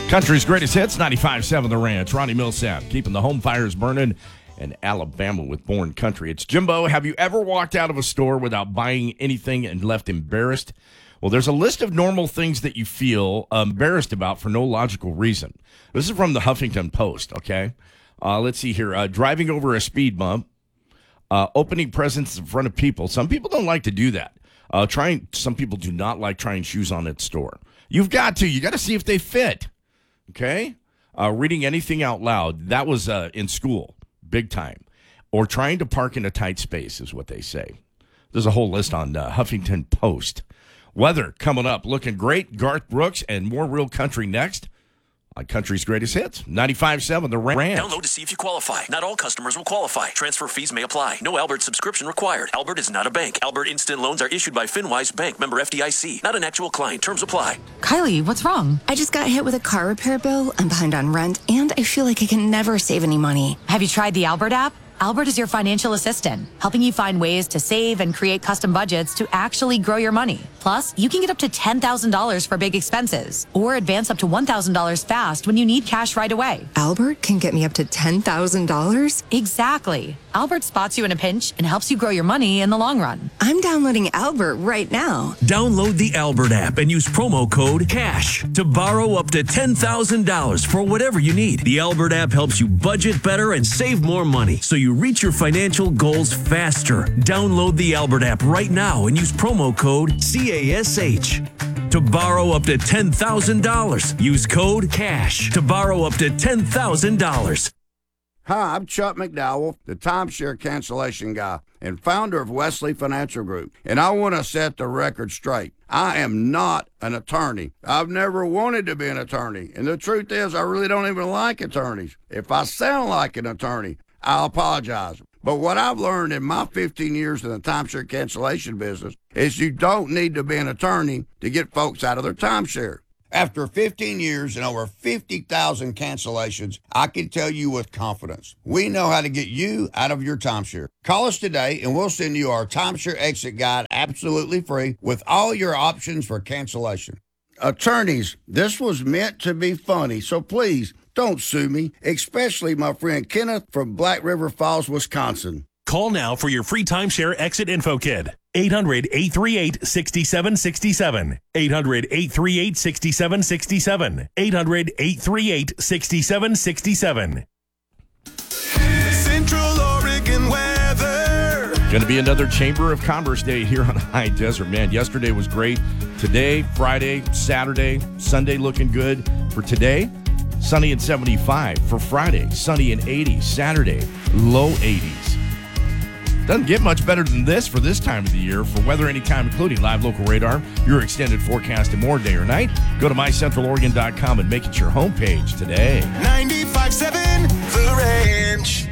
Country's greatest hits, 95.7 The Ranch. Ronnie Millsap, keeping the home fires burning in Alabama with Born Country. It's Jimbo. Have you ever walked out of a store without buying anything and left embarrassed? Well, there's a list of normal things that you feel embarrassed about for no logical reason. This is from the Huffington Post, okay? Let's see here. Driving over a speed bump, opening presents in front of people. Some people don't like to do that. Some people do not like trying shoes on at store. You got to see if they fit. Okay? Reading anything out loud. That was in school, big time. Or trying to park in a tight space is what they say. There's a whole list on Huffington Post. Weather coming up. Looking great. Garth Brooks and more real country next. On Country's Greatest Hits, 95.7 The Ranch. Download to see if you qualify. Not all customers will qualify. Transfer fees may apply. No Albert subscription required. Albert is not a bank. Albert Instant Loans are issued by FinWise Bank, member FDIC. Not an actual client. Terms apply. Kylie, what's wrong? I just got hit with a car repair bill. I'm behind on rent, and I feel like I can never save any money. Have you tried the Albert app? Albert is your financial assistant, helping you find ways to save and create custom budgets to actually grow your money. Plus, you can get up to $10,000 for big expenses or advance up to $1,000 fast when you need cash right away. Albert can get me up to $10,000? Exactly. Albert spots you in a pinch and helps you grow your money in the long run. I'm downloading Albert right now. Download the Albert app and use promo code CASH to borrow up to $10,000 for whatever you need. The Albert app helps you budget better and save more money so you reach your financial goals faster. Download the Albert app right now and use promo code CASH to borrow up to $10,000. Use code CASH to borrow up to $10,000. Hi, I'm Chuck McDowell, the timeshare cancellation guy and founder of Wesley Financial Group, and I want to set the record straight. I am not an attorney. I've never wanted to be an attorney, and the truth is I really don't even like attorneys. If I sound like an attorney, I'll apologize. But what I've learned in my 15 years in the timeshare cancellation business is you don't need to be an attorney to get folks out of their timeshare. After 15 years and over 50,000 cancellations, I can tell you with confidence, we know how to get you out of your timeshare. Call us today and we'll send you our timeshare exit guide absolutely free with all your options for cancellation. Attorneys, this was meant to be funny, so please don't sue me, especially my friend Kenneth from Black River Falls, Wisconsin. Call now for your free timeshare exit info kit. 800-838-6767. 800-838-6767. 800-838-6767. Central Oregon weather. Going to be another Chamber of Commerce day here on High Desert. Man, yesterday was great. Today, Friday, Saturday, Sunday looking good. For today, sunny and 75. For Friday, sunny and 80. Saturday, low 80s. Doesn't get much better than this for this time of the year. For weather anytime, including live local radar, your extended forecast and more day or night, go to mycentraloregon.com and make it your homepage today. 95.7 The Ranch.